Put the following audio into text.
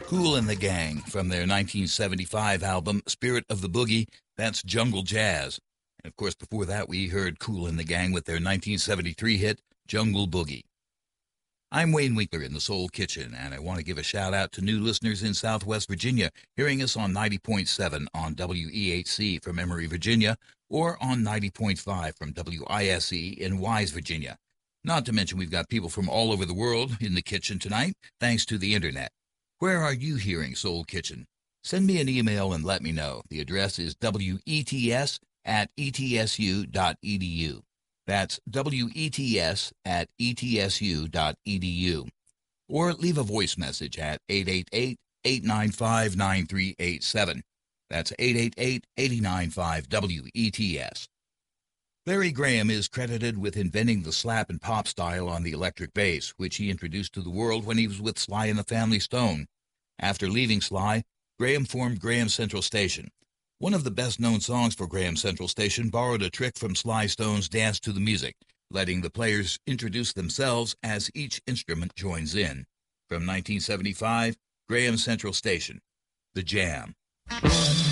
Kool and the Gang from their 1975 album Spirit of the Boogie. That's Jungle Jazz. And of course, before that, we heard Kool and the Gang with their 1973 hit Jungle Boogie. I'm Wayne Winkler in the Soul Kitchen, and I want to give a shout out to new listeners in Southwest Virginia, hearing us on 90.7 on WEHC from Emory, Virginia, or on 90.5 from WISE in Wise, Virginia. Not to mention we've got people from all over the world in the kitchen tonight, thanks to the internet. Where are you hearing Soul Kitchen? Send me an email and let me know. The address is wets@etsu.edu. That's wets@etsu.edu. Or leave a voice message at 888-895-9387. That's 888-895-WETS. Larry Graham is credited with inventing the slap and pop style on the electric bass, which he introduced to the world when he was with Sly and the Family Stone. After leaving Sly, Graham formed Graham Central Station. One of the best-known songs for Graham Central Station borrowed a trick from Sly Stone's Dance to the Music, letting the players introduce themselves as each instrument joins in. From 1975, Graham Central Station, The Jam.